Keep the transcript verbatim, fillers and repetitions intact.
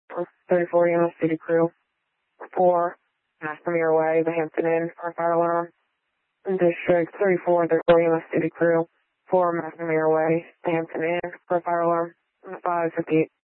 thirty-four E M S City Crew. four, Mascomere Way, the Hampton Inn, for a fire alarm. District thirty-four, thirty-four E M S City Crew. four, Mascomere Way, the Hampton Inn, for a fire alarm. five fifty-eight.